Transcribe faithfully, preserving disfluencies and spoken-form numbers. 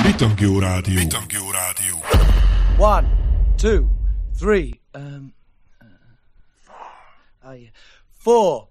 Bitangjó Rádió. Bitangjó Rádió. One, two, three, um, uh, oh yeah, four.